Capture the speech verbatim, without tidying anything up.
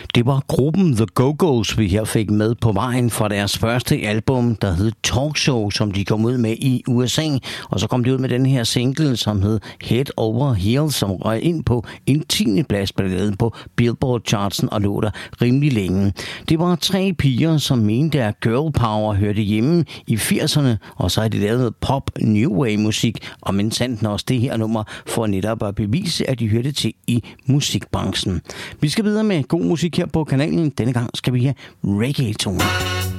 Det var gruppen The Go-Go's, vi her fik med på vejen fra deres første album, der hed Talk Show, som de kom ud med i U S A. Og så kom de ud med den her single, som hed Head Over Heels, som røg ind på en tiende plads på Billboard-chartsen og lå der rimelig længe. Det var tre piger, som mente, at girl power hørte hjemme i firserne, og så har de lavet pop new wave musik, og men sandt også det her nummer for netop at bevise, at de hørte til i musikbranchen. Vi skal videre med god musik her på kanalen. Denne gang skal vi have reggae-toner.